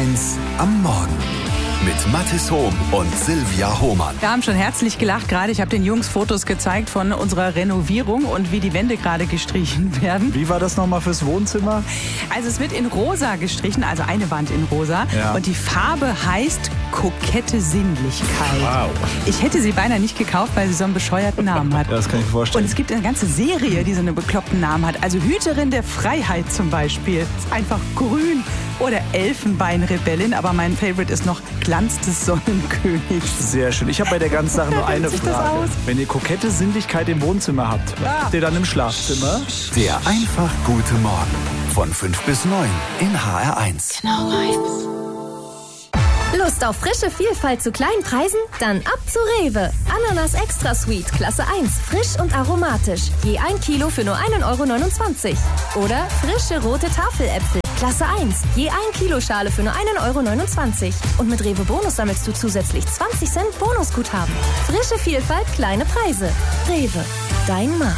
HR1 am Morgen. Mit Mathis Hohm und Silvia Hohmann. Wir haben schon herzlich gelacht gerade. Ich habe den Jungs Fotos gezeigt von unserer Renovierung und wie die Wände gerade gestrichen werden. Wie war das nochmal fürs Wohnzimmer? Also es wird in rosa gestrichen, also eine Wand in rosa. Ja. Und die Farbe heißt kokette Sinnlichkeit. Wow. Ich hätte sie beinahe nicht gekauft, weil sie so einen bescheuerten Namen hat. Ja, das kann ich mir vorstellen. Und es gibt eine ganze Serie, die so einen bekloppten Namen hat. Also Hüterin der Freiheit zum Beispiel. Ist einfach grün. Oder Elfenbeinrebellin. Aber mein Favorite ist noch Glanz des Sonnenkönigs. Sehr schön. Ich habe bei der ganzen Sache nur eine Sieht das Frage. aus? Wenn ihr kokette Sinnlichkeit im Wohnzimmer habt, was habt ihr dann im Schlafzimmer? Der einfach gute Morgen. Von 5 bis 9 in HR1. Lust auf frische Vielfalt zu kleinen Preisen? Dann ab zu Rewe. Ananas Extra Sweet, Klasse 1, frisch und aromatisch. Je 1 Kilo für nur 1,29 €. Oder frische rote Tafeläpfel, Klasse 1, je 1 Kilo Schale für nur 1,29 €. Und mit Rewe Bonus sammelst du zusätzlich 20 Cent Bonusguthaben. Frische Vielfalt, kleine Preise. Rewe, dein Markt.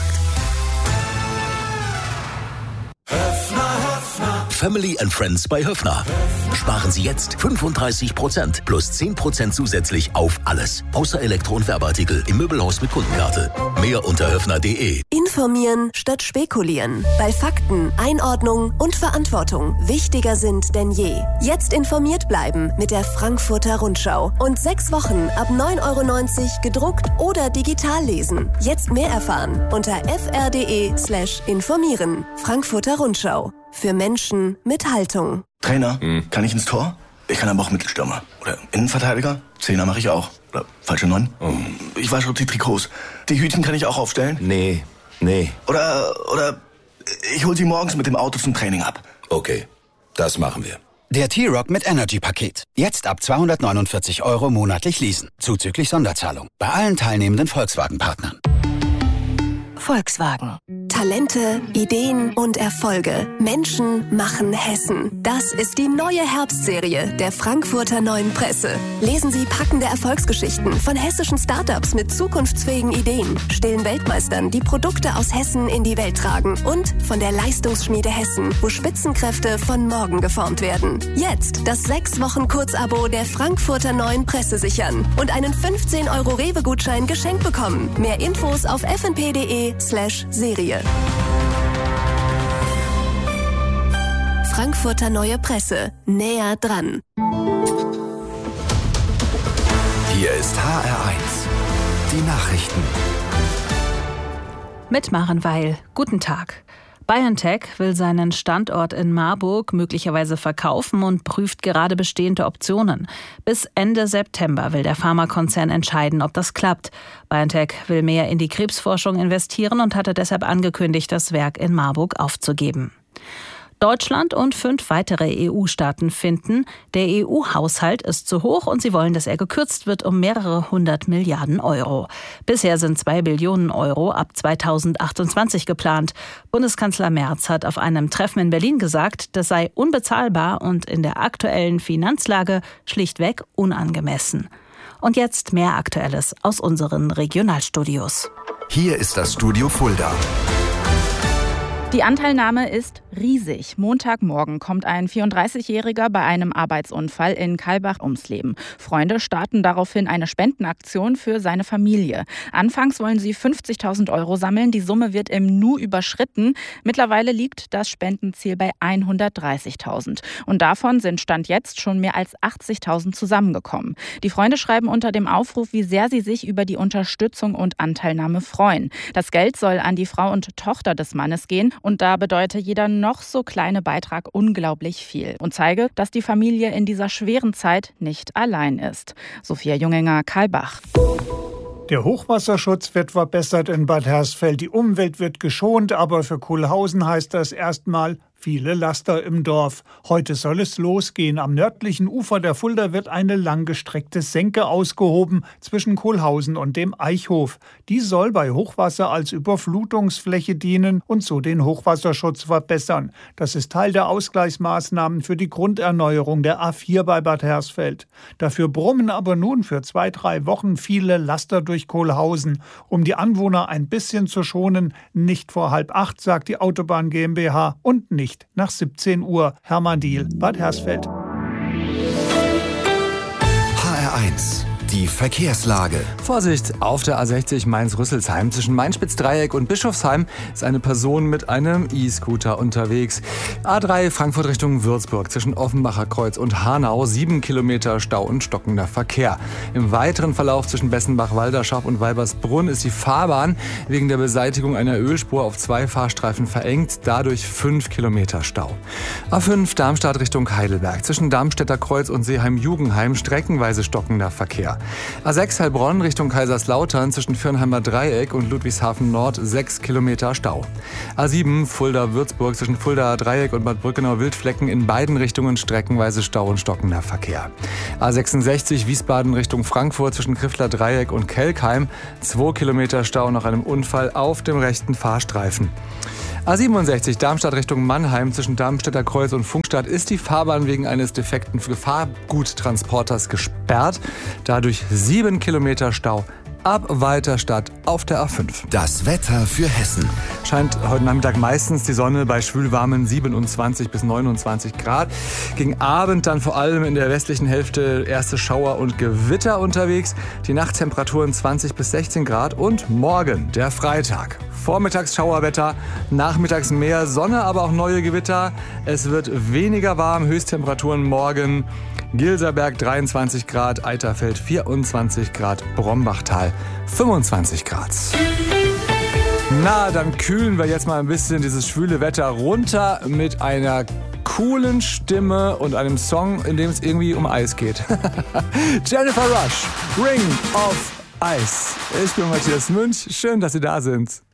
Family and Friends bei Höffner. Sparen Sie jetzt 35% plus 10% zusätzlich auf alles. Außer Elektro- und Werbeartikel im Möbelhaus mit Kundenkarte. Mehr unter höffner.de. Informieren statt spekulieren. Weil Fakten, Einordnung und Verantwortung wichtiger sind denn je. Jetzt informiert bleiben mit der Frankfurter Rundschau. Und 6 Wochen ab 9,90 € gedruckt oder digital lesen. Jetzt mehr erfahren unter fr.de/informieren. Frankfurter Rundschau. Für Menschen mit Haltung. Trainer, kann ich ins Tor? Ich kann aber auch Mittelstürmer. Oder Innenverteidiger? Zehner mache ich auch. Oder falsche 9? Ich wasche auch die Trikots. Die Hütchen kann ich auch aufstellen? Nee. Oder ich hol sie morgens mit dem Auto zum Training ab. Okay, das machen wir. Der T-Rock mit Energy-Paket. Jetzt ab 249 € monatlich leasen. Zuzüglich Sonderzahlung. Bei allen teilnehmenden Volkswagen-Partnern. Volkswagen. Talente, Ideen und Erfolge. Menschen machen Hessen. Das ist die neue Herbstserie der Frankfurter Neuen Presse. Lesen Sie packende Erfolgsgeschichten von hessischen Startups mit zukunftsfähigen Ideen, stillen Weltmeistern, die Produkte aus Hessen in die Welt tragen und von der Leistungsschmiede Hessen, wo Spitzenkräfte von morgen geformt werden. Jetzt das 6-Wochen-Kurzabo der Frankfurter Neuen Presse sichern und einen 15 € Rewe-Gutschein geschenkt bekommen. Mehr Infos auf fnp.de/Serie. Frankfurter Neue Presse. Näher dran. Hier ist HR1. Die Nachrichten. Mit Maren Weil. Guten Tag. BioNTech will seinen Standort in Marburg möglicherweise verkaufen und prüft gerade bestehende Optionen. Bis Ende September will der Pharmakonzern entscheiden, ob das klappt. BioNTech will mehr in die Krebsforschung investieren und hatte deshalb angekündigt, das Werk in Marburg aufzugeben. Deutschland und 5 weitere EU-Staaten finden, der EU-Haushalt ist zu hoch und sie wollen, dass er gekürzt wird um mehrere 100 Milliarden €. Bisher sind 2 Billionen € ab 2028 geplant. Bundeskanzler Merz hat auf einem Treffen in Berlin gesagt, das sei unbezahlbar und in der aktuellen Finanzlage schlichtweg unangemessen. Und jetzt mehr Aktuelles aus unseren Regionalstudios. Hier ist das Studio Fulda. Die Anteilnahme ist riesig. Montagmorgen kommt ein 34-Jähriger bei einem Arbeitsunfall in Kalbach ums Leben. Freunde starten daraufhin eine Spendenaktion für seine Familie. Anfangs wollen sie 50.000 € sammeln. Die Summe wird im Nu überschritten. Mittlerweile liegt das Spendenziel bei 130.000. Und davon sind Stand jetzt schon mehr als 80.000 zusammengekommen. Die Freunde schreiben unter dem Aufruf, wie sehr sie sich über die Unterstützung und Anteilnahme freuen. Das Geld soll an die Frau und Tochter des Mannes gehen. Und da bedeutet jeder noch so kleine Beitrag unglaublich viel und zeige, dass die Familie in dieser schweren Zeit nicht allein ist. Sophia Junginger, Kalbach. Der Hochwasserschutz wird verbessert in Bad Hersfeld. Die Umwelt wird geschont, aber für Kohlhausen heißt das erstmal viele Laster im Dorf. Heute soll es losgehen. Am nördlichen Ufer der Fulda wird eine langgestreckte Senke ausgehoben zwischen Kohlhausen und dem Eichhof. Die soll bei Hochwasser als Überflutungsfläche dienen und so den Hochwasserschutz verbessern. Das ist Teil der Ausgleichsmaßnahmen für die Grunderneuerung der A4 bei Bad Hersfeld. Dafür brummen aber nun für 2-3 Wochen viele Laster durch Kohlhausen. Um die Anwohner ein bisschen zu schonen, nicht vor 7:30, sagt die Autobahn GmbH, und nicht nach 17 Uhr. Hermann Diehl, Bad Hersfeld. HR1, die Verkehrslage. Vorsicht, auf der A60 Mainz-Rüsselsheim zwischen Main-Spitz-Dreieck und Bischofsheim ist eine Person mit einem E-Scooter unterwegs. A3 Frankfurt Richtung Würzburg zwischen Offenbacher Kreuz und Hanau 7 Kilometer Stau und stockender Verkehr. Im weiteren Verlauf zwischen Bessenbach-Walderschaft und Weibersbrunn ist die Fahrbahn wegen der Beseitigung einer Ölspur auf 2 Fahrstreifen verengt, dadurch 5 Kilometer Stau. A5 Darmstadt Richtung Heidelberg zwischen Darmstädter Kreuz und Seeheim-Jugendheim streckenweise stockender Verkehr. A6 Heilbronn Richtung Kaiserslautern zwischen Fürnheimer Dreieck und Ludwigshafen Nord 6 Kilometer Stau. A7 Fulda-Würzburg zwischen Fuldaer Dreieck und Bad Brückenau-Wildflecken in beiden Richtungen streckenweise Stau und stockender Verkehr. A66 Wiesbaden Richtung Frankfurt zwischen Kriffler Dreieck und Kelkheim 2 Kilometer Stau nach einem Unfall auf dem rechten Fahrstreifen. A67 Darmstadt Richtung Mannheim zwischen Darmstädter Kreuz und Funkstadt ist die Fahrbahn wegen eines defekten Gefahrguttransporters gesperrt. Dadurch 7 Kilometer Stau ab Weiterstadt auf der A5. Das Wetter für Hessen. Scheint heute Nachmittag meistens die Sonne bei schwülwarmen 27 bis 29 Grad. Gegen Abend dann vor allem in der westlichen Hälfte erste Schauer und Gewitter unterwegs. Die Nachttemperaturen 20 bis 16 Grad und morgen, der Freitag. Vormittags Schauerwetter, nachmittags mehr Sonne, aber auch neue Gewitter. Es wird weniger warm, Höchsttemperaturen morgen. Gilserberg 23 Grad, Eiterfeld 24 Grad, Brombachtal 25 Grad. Na, dann kühlen wir jetzt mal ein bisschen dieses schwüle Wetter runter mit einer coolen Stimme und einem Song, in dem es irgendwie um Eis geht. Jennifer Rush, Ring of Ice. Ich bin Matthias Münch, schön, dass Sie da sind.